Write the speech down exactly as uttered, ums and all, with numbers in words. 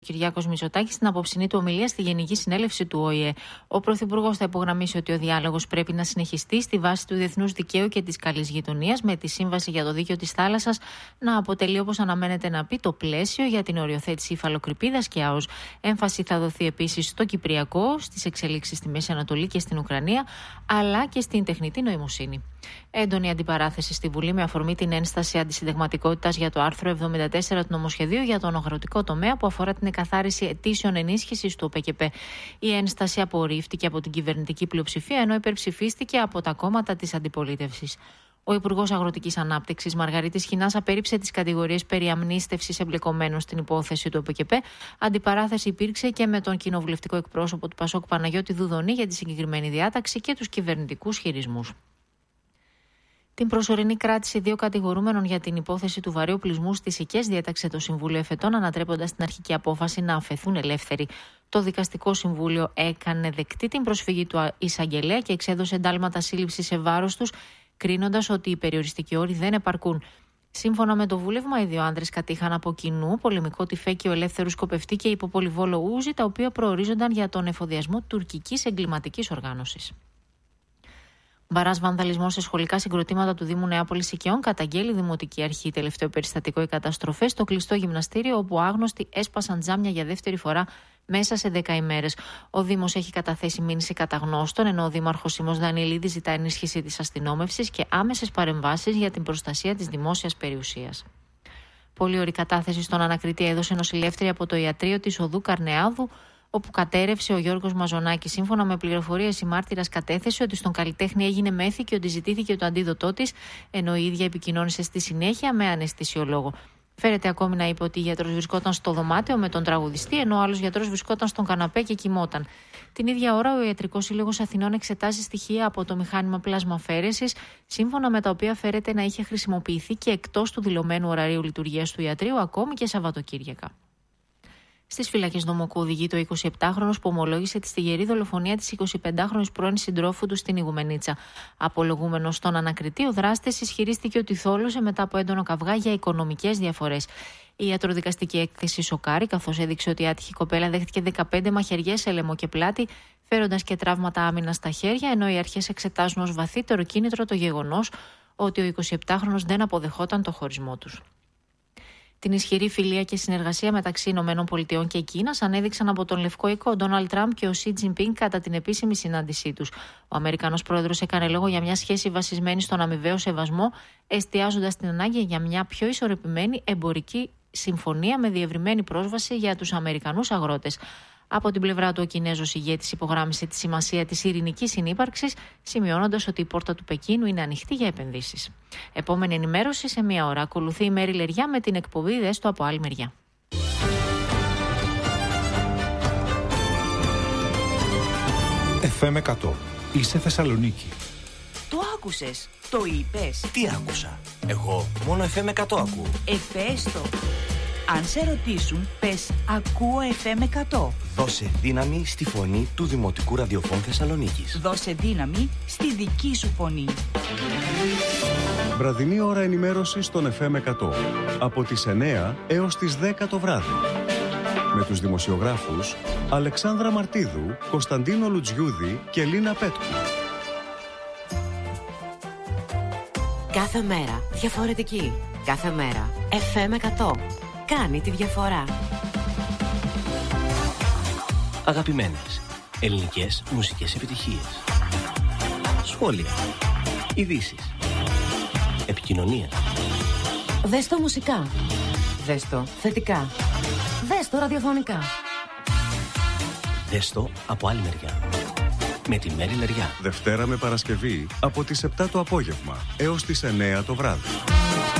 Κυριάκος Μητσοτάκης στην απόψινή του ομιλία στη Γενική Συνέλευση του Ο Η Ε. Ο Πρωθυπουργός θα υπογραμμίσει ότι ο διάλογος πρέπει να συνεχιστεί στη βάση του διεθνούς δικαίου και της καλής γειτονίας, με τη Σύμβαση για το Δίκαιο της Θάλασσας να αποτελεί, όπως αναμένεται να πει, το πλαίσιο για την οριοθέτηση υφαλοκρηπίδας και ΑΟΣ. Έμφαση θα δοθεί επίσης στο Κυπριακό, στις εξελίξεις στη Μέση Ανατολή και στην Ουκρανία, αλλά και στην τεχνητή νοημοσύνη. Έντονη αντιπαράθεση στη Βουλή με αφορμή την ένσταση αντισυνταγματικότητας για το άρθρο εβδομήντα τέσσερα του νομοσχεδίου για τον αγροτικό τομέα που αφορά την εκαθάριση αιτήσεων ενίσχυσης του Ο Πε Κε Πε. Η ένσταση απορρίφθηκε από την κυβερνητική πλειοψηφία, ενώ υπερψηφίστηκε από τα κόμματα της αντιπολίτευσης. Ο Υπουργός Αγροτικής Ανάπτυξης Μαργαρίτης Χινάς απέρριψε τις κατηγορίες περί αμνίστευσης εμπλεκομένων στην υπόθεση του Ο Πε Κε Πε. Αντιπαράθεση υπήρξε και με τον κοινοβουλευτικό εκπρόσωπο του Πασόκ Παναγιώτη Δουδονή για τη συγκεκριμένη διάταξη και τους κυβερνητικούς χειρισμούς. Την προσωρινή κράτηση δύο κατηγορούμενων για την υπόθεση του βαρέου πλεισμού στις Σικές διέταξε το Συμβούλιο Εφετών, ανατρέποντας την αρχική απόφαση να αφαιθούν ελεύθεροι. Το Δικαστικό Συμβούλιο έκανε δεκτή την προσφυγή του εισαγγελέα και εξέδωσε εντάλματα σύλληψης σε βάρος τους, κρίνοντας ότι οι περιοριστικοί όροι δεν επαρκούν. Σύμφωνα με το βούλευμα, οι δύο άντρες κατήχαν από κοινού πολεμικό τυφέκιο ελεύθερου σκοπευτή και υποπολιβόλο Ούζι, τα οποία προορίζονταν για τον εφοδιασμό τουρκικής εγκληματικής οργάνωσης. Μπαράς βανδαλισμός σε σχολικά συγκροτήματα του Δήμου Νεάπολης Σικαιών, καταγγέλει η Δημοτική Αρχή. Τελευταίο περιστατικό οι καταστροφές στο κλειστό γυμναστήριο, όπου άγνωστοι έσπασαν τζάμια για δεύτερη φορά μέσα σε δέκα ημέρες. Ο Δήμος έχει καταθέσει μήνυση καταγνώστων, ενώ ο Δήμαρχος Σίμος Δανιλίδης ζητά ενίσχυση της αστυνόμευσης και άμεσες παρεμβάσεις για την προστασία της δημόσιας περιουσίας. Πολύ ωρή κατάθεση στον ανακριτή έδωσε νοσηλεύτρια από το ιατρείο της Οδού Καρνεάδου, όπου κατέρευσε ο Γιώργος Μαζονάκης. Σύμφωνα με πληροφορίες, η μάρτυρας κατέθεσε ότι στον καλλιτέχνη έγινε μέθη και ότι ζητήθηκε το αντίδοτό της, ενώ η ίδια επικοινώνησε στη συνέχεια με αναισθησιολόγο. Φέρεται ακόμη να είπε ότι η γιατρός βρισκόταν στο δωμάτιο με τον τραγουδιστή, ενώ ο άλλος γιατρός βρισκόταν στον καναπέ και κοιμόταν. Την ίδια ώρα, ο Ιατρικός Σύλλογος Αθηνών εξετάζει στοιχεία από το μηχάνημα πλασμαφαίρεσης, σύμφωνα με τα οποία φέρεται να είχε χρησιμοποιηθεί και εκτός του δηλωμένου ωραρίου λειτουργίας του ιατρείου, ακόμη και Σαββατοκύριακα. Στις φυλακές Δομοκού οδηγεί το εικοσιεπτάχρονος που ομολόγησε τη στιγερή δολοφονία της εικοσιπεντάχρονης πρώην συντρόφου του στην Ιγουμενίτσα. Απολογούμενος στον ανακριτή, ο δράστης ισχυρίστηκε ότι θόλωσε μετά από έντονο καυγά για οικονομικές διαφορές. Η ιατροδικαστική έκθεση σοκάρει, καθώς έδειξε ότι η άτυχη κοπέλα δέχτηκε δεκαπέντε μαχαιριές σε λαιμό και πλάτη, φέροντας και τραύματα άμυνας στα χέρια, ενώ οι αρχές εξετάζουν ως βαθύτερο κίνητρο το γεγονός ότι ο εικοσιεπτάχρονος δεν αποδεχόταν το χωρισμό τους. Την ισχυρή φιλία και συνεργασία μεταξύ Ηνωμένων Πολιτειών και Κίνας ανέδειξαν από τον Λευκό Οίκο ο Ντόναλντ Τραμπ και ο Σι Τζινπίνγκ κατά την επίσημη συνάντησή τους. Ο Αμερικανός πρόεδρος έκανε λόγο για μια σχέση βασισμένη στον αμοιβαίο σεβασμό, εστιάζοντας την ανάγκη για μια πιο ισορροπημένη εμπορική συμφωνία με διευρυμένη πρόσβαση για τους Αμερικανούς αγρότες. Από την πλευρά του, ο Κινέζος ηγέτης υπογράμμισε τη σημασία της ειρηνικής συνύπαρξης, σημειώνοντας ότι η πόρτα του Πεκίνου είναι ανοιχτή για επενδύσεις. Επόμενη ενημέρωση σε μία ώρα. Ακολουθεί η Μέρη Λεριά με την εκπομπή «Δες το από άλλη μεριά». εφ εμ εκατό. Είσαι Θεσσαλονίκη. Το άκουσες, το είπες. Τι άκουσα? Εγώ μόνο εφ εμ εκατό ακούω. Εφέστο. Αν σε ρωτήσουν, πες «Ακούω εφ εμ εκατό». Δώσε δύναμη στη φωνή του Δημοτικού Ραδιοφώνου Θεσσαλονίκης. Δώσε δύναμη στη δική σου φωνή. Βραδινή ώρα ενημέρωσης στον εφ εμ εκατό. Από τις εννιά έως τις δέκα το βράδυ. Με τους δημοσιογράφους Αλεξάνδρα Μαρτίδου, Κωνσταντίνο Λουτζιούδη και Λίνα Πέτκου. Κάθε μέρα διαφορετική. Κάθε μέρα εφ εμ εκατό. Κάνει τη διαφορά. Αγαπημένες ελληνικές μουσικές επιτυχίες. Σχόλια. Ειδήσεις. Επικοινωνία. Δες το μουσικά. Δες το θετικά. Δες το ραδιοφωνικά. Δες το από άλλη μεριά. Με τη Μέρη Λεριά. Δευτέρα με Παρασκευή από τις επτά το απόγευμα έως τις εννιά το βράδυ.